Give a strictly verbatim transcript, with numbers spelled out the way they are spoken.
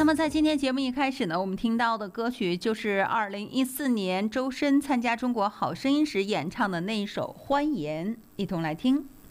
那么在今天节目一开始呢，我们听到的歌曲就是二零一四年周深参加中国好声音时演唱的那一首《欢颜》，一同来听。